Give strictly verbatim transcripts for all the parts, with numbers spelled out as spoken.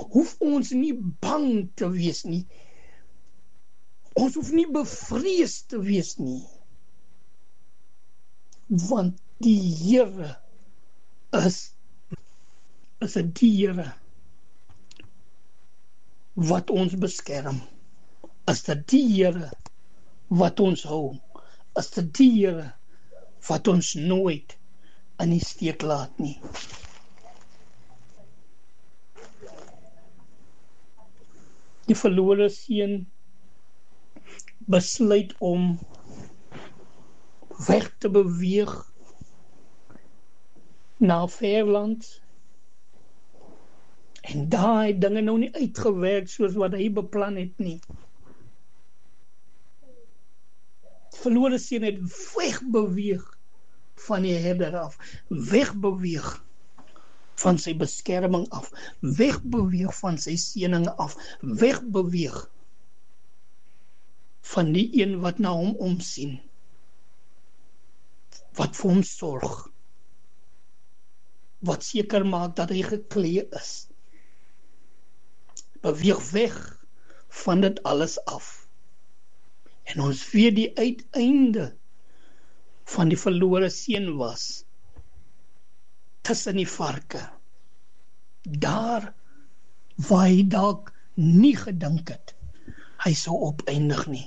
hoef ons nie bang te wees nie. Ons hoef nie bevrees te wees nie. Want die Here is, is 'n Here wat ons beskerm. Is dit die Here wat ons hou? Is dit die Here wat ons nooit in die steek laat nie? Die verlore seun besluit om weg te beweeg na verland. En daar het dinge nou nie uitgewerk soos wat hy beplan het nie. Die verlore seun het wegbeweeg van die herder af, wegbeweeg van sy beskerming af, wegbeweeg van sy seëninge af, wegbeweeg van die een wat na hom omsien, wat vir hom sorg, wat seker maak dat hy geklee is. Beweeg weg van dit alles af. En ons weet die uiteinde van die verlore seun was tussen die varke. Daar waar hy dalk nie gedink het hy sou opeindig nie.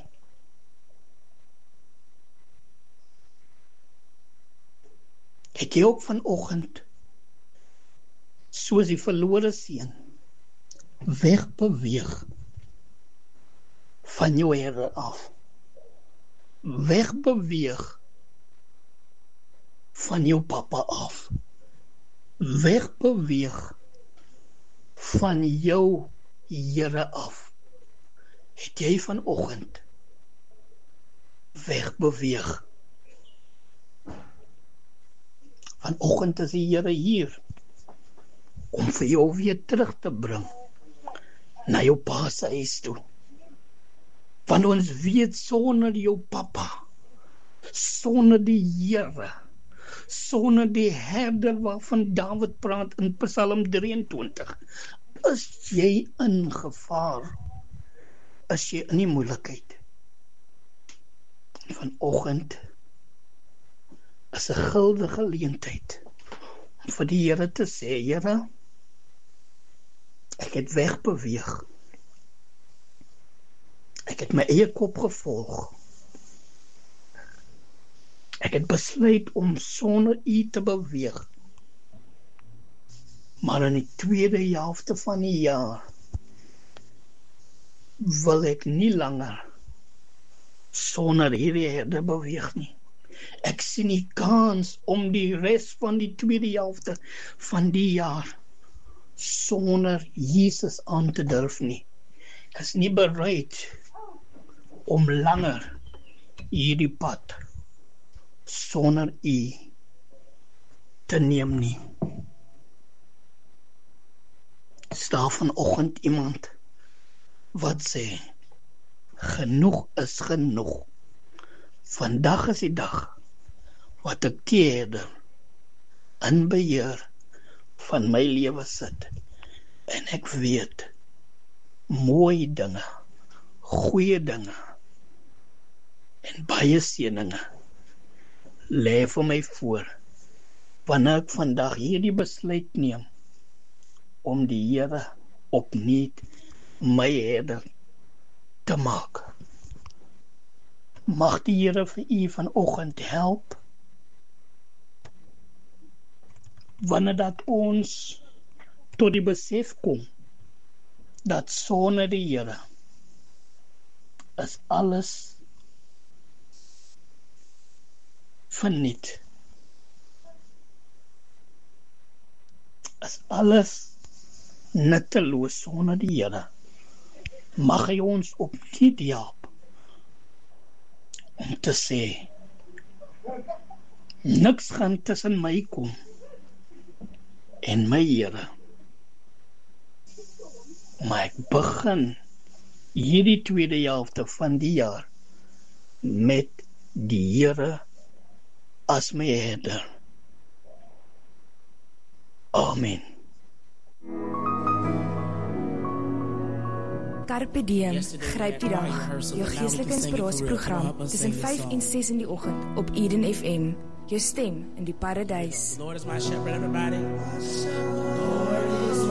Het jy ook vanoggend soos die verlore seun wegbeweeg van jou herder af, wegbeweeg van jou papa af, wegbeweeg van jou Here af? Het jy vanoggend wegbeweeg? Vanoggend is die Here hier om vir jou weer terug te bring na jou pa se huis toe. Want ons weet sonder jou papa, sonder die Here, sonder die herder waarvan Dawid praat in Psalm drieëntwintig, is jy in gevaar, is jy in die moeilikheid. Vanoggend is 'n guldige geleentheid om vir die Here te sê, Here, ek het wegbeweeg. Ek het my eie kop gevolg. Ek het besluit om sonder U te beweeg. Maar in die tweede helfte van die jaar wil ek nie langer sonder hierdie herder beweeg nie. Ek sien nie kans om die res van die tweede helfte van die jaar sonder Jesus aan te durf nie. Ek is nie bereid om langer hierdie pad sonder U te neem nie. Is daar vanoggend iemand wat sê, genoeg is genoeg. Vandag is die dag wat ek die herder in beheer van my lewe sit. En ek weet, mooi dinge, goeie dinge en baie seëninge lê vir my voor, wanneer ek vandag hierdie besluit neem om die Here opnuut my herder te maak. Mag die Here vir u vanoggend help, wanneer dat ons tot die besef kom dat sonder die Here is alles verniet. Is alles nutteloos sonder die Here. Mag hy ons opnuut help om te sê, niks gaan tussen my kom en my Here. Maar ek begin hierdie tweede helfte van die jaar met die Here as my herder. Amen. Carpe Diem, gryp die dag. Jou geestelike inspirasieprogram tussen vyf en ses in die oggend op Eden F M. Jou stem in die paradys. The Lord is my shepherd, everybody. The Lord is